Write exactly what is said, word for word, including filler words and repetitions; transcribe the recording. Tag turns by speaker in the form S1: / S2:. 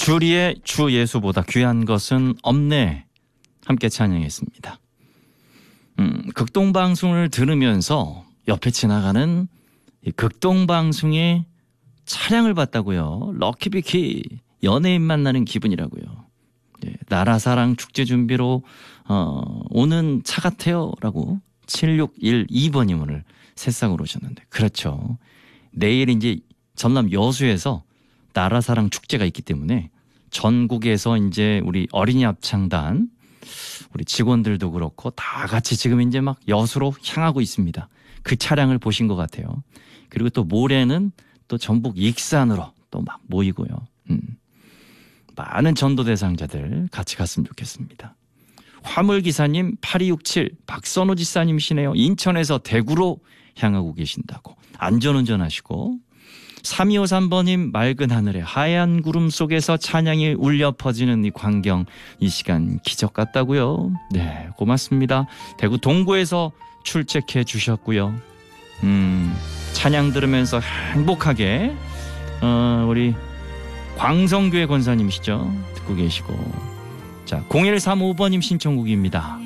S1: 주리의 주 예수보다 귀한 것은 없네. 함께 찬양했습니다. 음, 극동방송을 들으면서 옆에 지나가는 이 극동방송의 차량을 봤다고요. 럭키비키 연예인 만나는 기분이라고요. 네, 나라사랑 축제 준비로 어, 오는 차 같아요 라고 칠육일이 번님 오늘 새싹으로 오셨는데, 그렇죠. 내일 이제 전남 여수에서 나라사랑 축제가 있기 때문에 전국에서 이제 우리 어린이 합창단 우리 직원들도 그렇고 다 같이 지금 이제 막 여수로 향하고 있습니다. 그 차량을 보신 것 같아요. 그리고 또 모레는 또 전북 익산으로 또 막 모이고요. 음. 많은 전도 대상자들 같이 갔으면 좋겠습니다. 화물기사님 팔이육칠 박선호 지사님이시네요. 인천에서 대구로 향하고 계신다고. 안전운전하시고. 삼이오삼 번님 맑은 하늘에 하얀 구름 속에서 찬양이 울려 퍼지는 이 광경, 이 시간 기적 같다고요. 네, 고맙습니다. 대구 동구에서 출첵해 주셨고요. 음, 찬양 들으면서 행복하게 어, 우리 광성교회 권사님이시죠. 듣고 계시고. 자, 공일삼오 번님 신청곡입니다.